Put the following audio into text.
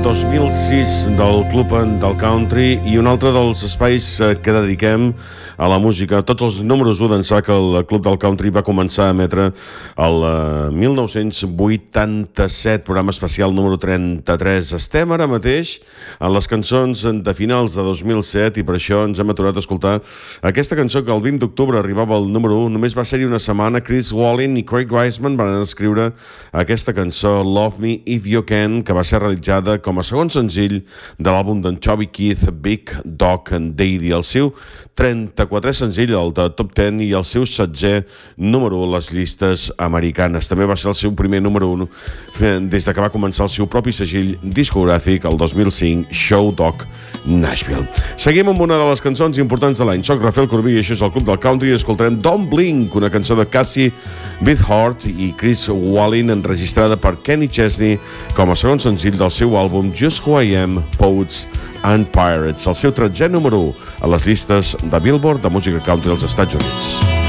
2006 del Club del Country i un altre dels espais que dediquem a la música. Tots els números 1 d'ençà que el Club del Country va començar a emetre el 1987, programa especial número 33. Estem ara mateix en les cançons de finals de 2007 i per això ens hem aturat a escoltar aquesta cançó que el 20 d'octubre arribava al número 1. Només va ser-hi una setmana. Chris Wallin i Craig Wiseman van escriure aquesta cançó Love Me If You Can, que va ser realitzada com a segon senzill de l'àlbum d'en Toby Keith, Big Dog and Daddy, el seu 34è senzill, el de Top 10, i el seu 7è número 1 a les llistes americanes. També va ser el seu primer número 1 des que va començar el seu propi segell discogràfic el 2005, Show Dog Nashville. Seguim amb una de les cançons importants de l'any. Soc Rafael Corbí i això és el Club del Country i escoltarem Don't Blink, una cançó de Cassie Beathard i Chris Wallin, enregistrada per Kenny Chesney com a segon senzill del seu àlbum Just Who I Am, Poets and Pirates, el seu 13è número 1 a les llistes de Billboard de música country als Estats Units.